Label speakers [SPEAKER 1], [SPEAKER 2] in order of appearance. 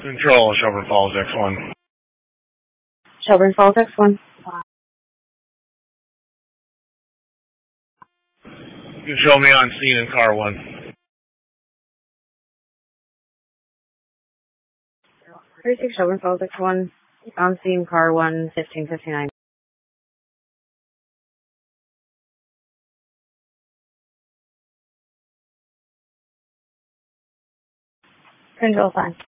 [SPEAKER 1] Control, Shelburne Falls, X1.
[SPEAKER 2] Shelburne Falls, X1.
[SPEAKER 1] Control me on scene in car 1.
[SPEAKER 2] 36 Shelburne Falls, X1. On scene, car 1, 1559. Control, fine.